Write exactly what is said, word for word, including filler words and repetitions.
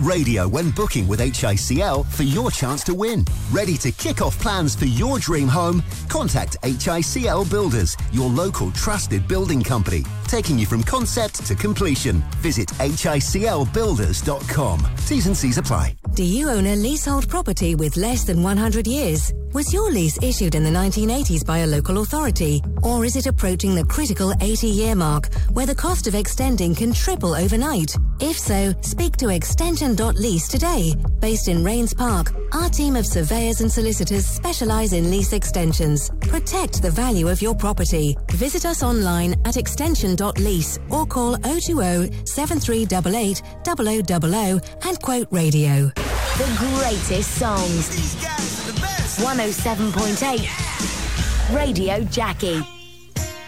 radio when booking with H I C L for your chance to win. Ready to kick off plans for your dream home? Contact H I C L Builders, your local trusted building company, taking you from concept to completion. Visit H I C L builders dot com. T's and C's apply. Do you own a leasehold property with less than one hundred years? Was your lease issued in the nineteen eighties by a local authority? Or is it approaching the critical eighty-year mark, where the cost of extending can triple overnight? If so, speak to extension dot lease today. Based in Rains Park, our team of surveyors and solicitors specialise in lease extensions. Protect the value of your property. Visit us online at extension dot lease or call oh two oh, seven three eight eight, oh oh oh oh and quote radio. The greatest songs. These guys are the best. one oh seven point eight Radio Jackie.